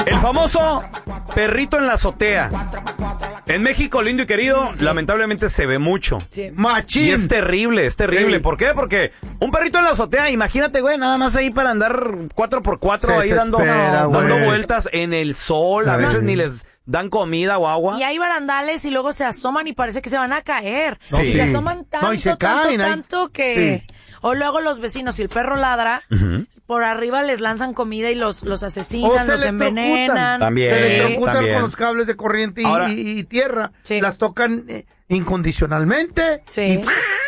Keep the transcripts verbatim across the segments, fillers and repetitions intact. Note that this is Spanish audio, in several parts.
El famoso perrito en la azotea. En México, lindo y querido, sí. lamentablemente se ve mucho. Sí. Machín. Y es terrible, es terrible. Sí. ¿Por qué? Porque un perrito en la azotea, imagínate, güey, nada más ahí para andar cuatro por cuatro, ahí dando, espera, dando vueltas en el sol. A veces ni les dan comida o agua. Y hay barandales y luego se asoman y parece que se van a caer. Sí. Y se asoman tanto, no, y se tanto, caen, tanto hay... que... Sí. O luego los vecinos, si el perro ladra, uh-huh. por arriba les lanzan comida y los, los asesinan, los envenenan. También, se electrocutan también. con los cables de corriente y, Ahora, y, y tierra. Sí. Las tocan eh, incondicionalmente. Sí. Y...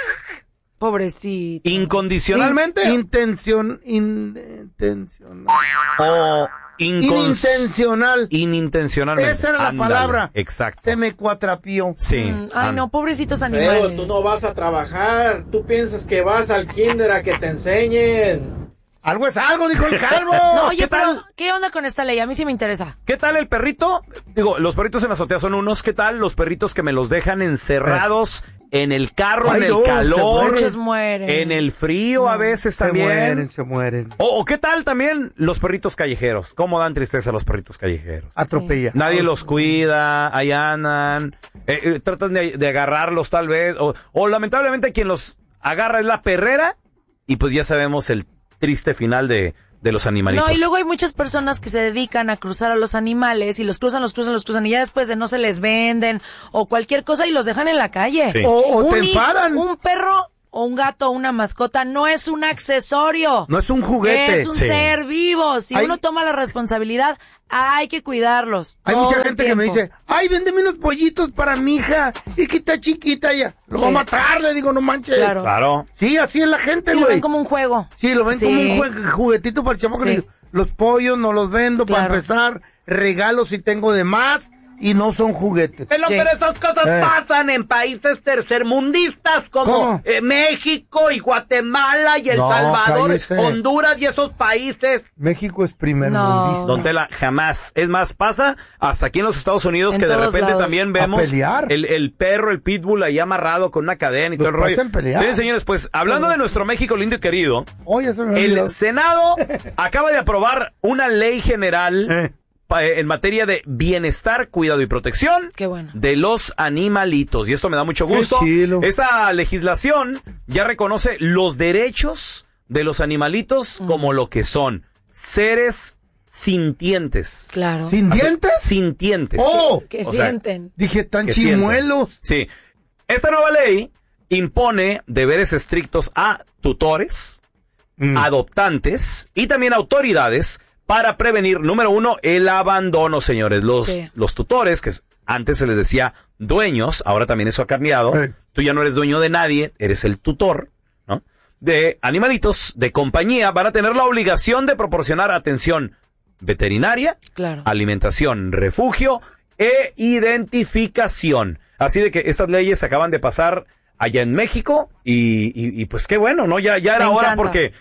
Pobrecito. ¿Incondicionalmente? In, intención, in, intencional. O... Incons... Inintencional. Inintencionalmente. Esa era la Ándale. palabra. Exacto. Se me cuatrapió. Sí. Mm, ay, no, pobrecitos animales. Pero tú no vas a trabajar. Tú piensas que vas al kinder a que te enseñen. Algo es algo, dijo el calvo. No, oye, ¿Qué pero tal? ¿qué onda con esta ley? A mí sí me interesa. ¿Qué tal el perrito? Digo, los perritos en la azotea son unos. ¿Qué tal los perritos que me los dejan encerrados en el carro, Ay, en el no, calor? Muchos mueren. En el frío no. a veces también. Se mueren, se mueren. O, o ¿qué tal también los perritos callejeros? ¿Cómo dan tristeza los perritos callejeros? Atropella. Sí. Nadie los cuida, ahí andan, eh, eh, tratan de, de agarrarlos tal vez, o, o lamentablemente quien los agarra es la perrera, y pues ya sabemos el triste final de, de los animalitos. No, y luego hay muchas personas que se dedican a cruzar a los animales, y los cruzan, los cruzan, los cruzan, y ya después de no se les venden, o cualquier cosa, y los dejan en la calle. Sí. O, o te un, emparan. Un perro o un gato o una mascota no es un accesorio. No es un juguete. Es un Sí. ser vivo. Si Hay... uno toma la responsabilidad, hay que cuidarlos. Hay todo mucha el gente que me tiempo. dice, ay, véndeme unos pollitos para mi hija. Y que está chiquita ya. Lo Sí. va a matar, le digo, no manches. Claro. Claro. Sí, así es la gente, Sí, güey. lo ven como un juego. Sí, lo ven Sí. como un jue- juguetito para el chamaco. Sí. Le digo, los pollos no los vendo Claro. para empezar. Regalo si tengo de más. Y no son juguetes. Pero, Sí. pero estas cosas Eh. pasan en países tercermundistas como eh, México y Guatemala y El No, Salvador, cállese. Honduras y esos países. México es primer No. mundista. Don Tela, jamás. Es más, pasa hasta aquí en los Estados Unidos En que de todos repente lados. también A vemos pelear. el, el perro, el pitbull ahí amarrado con una cadena y Los todo el rollo. hacen pelear. Sí, señores, pues hablando de nuestro México lindo y querido, Oye, se me olvidó. el Senado acaba de aprobar una ley general Eh. pa- en materia de bienestar, cuidado y protección Qué bueno. de los animalitos. Y esto me da mucho gusto. Qué chilo. Esta legislación ya reconoce los derechos de los animalitos Mm. como lo que son seres sintientes. Claro. ¿Sin O sea, dientes? Sintientes. ¡Oh! Que O sea, sienten. Dije, tan que sienten. chimuelos. Sí. Esta nueva ley impone deberes estrictos a tutores, Mm. adoptantes y también autoridades para prevenir, número uno, el abandono, señores. Los, Sí. los tutores, que antes se les decía dueños, ahora también eso ha cambiado. Sí. Tú ya no eres dueño de nadie, eres el tutor, ¿no? De animalitos de compañía, van a tener la obligación de proporcionar atención veterinaria, Claro. alimentación, refugio e identificación. Así de que estas leyes se acaban de pasar allá en México y, y, y pues qué bueno, ¿no? Ya, ya era Me hora encanta. porque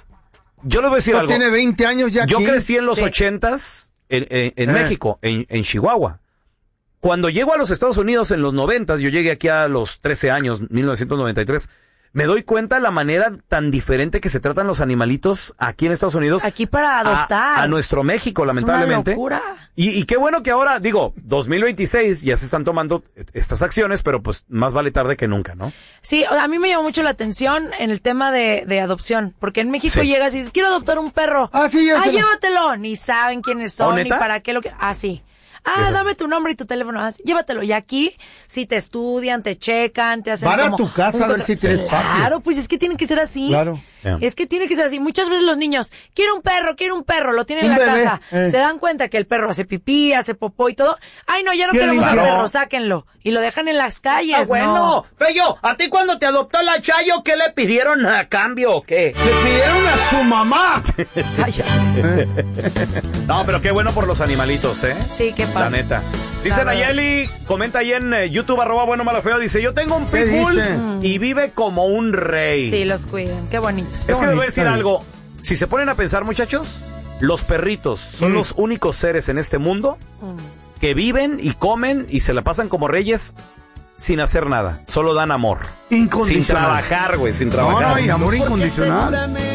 yo les voy a decir No algo. tiene veinte años ya Yo aquí. crecí en los Sí. ochentas en, en, en Eh. México, en, en Chihuahua. Cuando llego a los Estados Unidos en los noventas, yo llegué aquí a los trece años, mil novecientos noventa y tres, me doy cuenta la manera tan diferente que se tratan los animalitos aquí en Estados Unidos. Aquí para adoptar. A, a nuestro México, lamentablemente. Es una locura. Y, y qué bueno que ahora, digo, dos mil veintiséis ya se están tomando estas acciones, pero pues más vale tarde que nunca, ¿no? Sí, a mí me llamó mucho la atención en el tema de, de adopción, porque en México Sí. llegas y dices, quiero adoptar un perro. Ah, sí, ya Ah, se lo- llévatelo. Ni saben quiénes son, ¿Oh, ni neta? para qué lo que... Ah, sí. Ah, Fíjate. dame tu nombre y tu teléfono. Ah, sí, llévatelo. Y aquí, si te estudian, te checan, te hacen Van a como tu casa un a ver contra- si tienes patio. Claro, pues es que tiene que ser así. Claro. Yeah. Es que tiene que ser así. Muchas veces los niños, quiero un perro, quiero un perro, lo tienen en Un la bebé, casa. eh. Se dan cuenta que el perro hace pipí, hace popó y todo. Ay, no, ya no Qué queremos al lindo. perro, sáquenlo. Y lo dejan en las calles. Ah, bueno. No. Fello, ¿a ti cuando te adoptó la Chayo, qué le pidieron a cambio o qué? Le pidieron a su mamá. Cállate. No, pero qué bueno por los animalitos, ¿eh? Sí, qué La padre. neta. Dice La verdad. Nayeli, comenta ahí en eh, YouTube, arroba bueno, malo, feo, dice, yo tengo un ¿Qué pitbull dice? y vive como un rey. Sí, los cuidan. Qué bonito. Es que les voy a bonito. decir algo. Si se ponen a pensar, muchachos, los perritos son Mm. los únicos seres en este mundo Mm. que viven y comen y se la pasan como reyes sin hacer nada. Solo dan amor. Sin Incondicional. trabajar, güey, sin No, trabajar. no, y amor incondicional.